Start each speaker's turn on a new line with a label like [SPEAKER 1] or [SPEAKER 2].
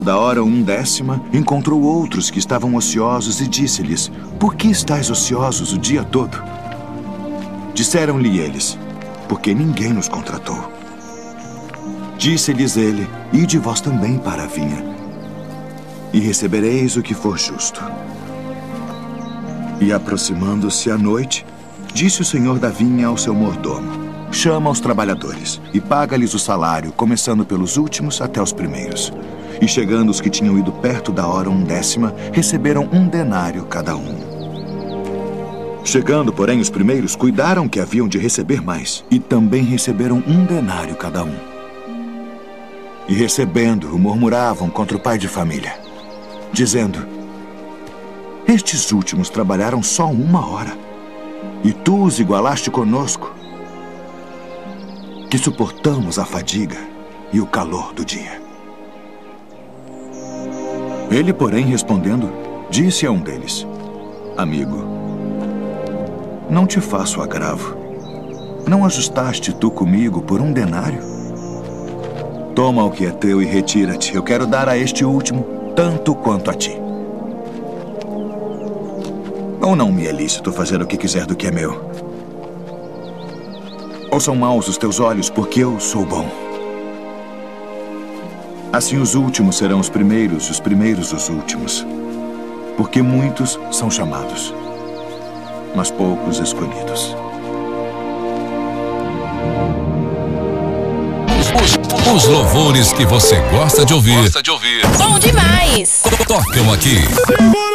[SPEAKER 1] Da hora 1/10, encontrou outros que estavam ociosos e disse-lhes: Por que estáis ociosos o dia todo? Disseram-lhe eles: Porque ninguém nos contratou. Disse-lhes ele: Ide vós também para a vinha, e recebereis o que for justo. E aproximando-se a noite, disse o senhor da vinha ao seu mordomo: Chama os trabalhadores e paga-lhes o salário, começando pelos últimos até os primeiros. E chegando os que tinham ido perto da hora 1/10, receberam 1 denário cada um. Chegando, porém, os primeiros, cuidaram que haviam de receber mais, e também receberam 1 denário cada um. E recebendo-o, murmuravam contra o pai de família, dizendo: Estes últimos trabalharam só 1 hora, e tu os igualaste conosco, que suportamos a fadiga e o calor do dia. Ele, porém, respondendo, disse a um deles: Amigo, não te faço agravo. Não ajustaste tu comigo por 1 denário? Toma o que é teu e retira-te. Eu quero dar a este último tanto quanto a ti. Ou não me é lícito fazer o que quiser do que é meu? Ou são maus os teus olhos porque eu sou bom? Assim os últimos serão os primeiros e os primeiros os últimos. Porque muitos são chamados, mas poucos escolhidos.
[SPEAKER 2] Os louvores que você gosta de ouvir.
[SPEAKER 3] Bom demais!
[SPEAKER 2] Tocam aqui.